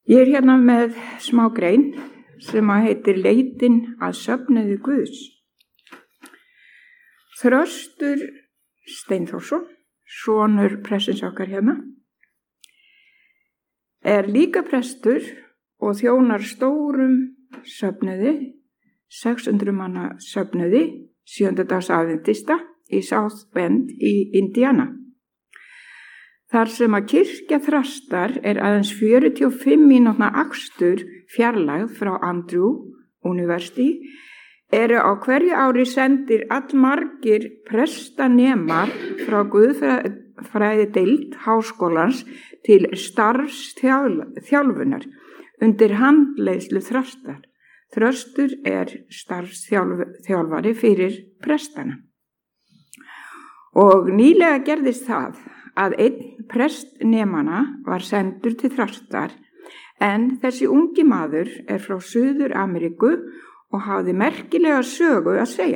Ég hérna með smá grein sem heitir Leitin að söfnuði Guðs. Þröstur Steinþórsson, sonur prestsins okkar hérna, líka prestur og þjónar stórum söfnuði, 600 manna söfnuði, 7. dags aðventista í South Bend í Indiana. Þar sem að kirkja Þrastar aðeins 45 mínútna akstur fjarlægð frá Andrew University, á hverju ári sendir allmargir prestanemar frá guðfræðideild háskólans til starfsþjálfunar undir handleiðslu Þrastar. Þröstur starfsþjálfari fyrir prestana. Og nýlega gerðist það að einn prestnemana var sendur til Þrastar, en þessi ungi maður frá Suður Ameríku og hafði merkilega sögu að segja.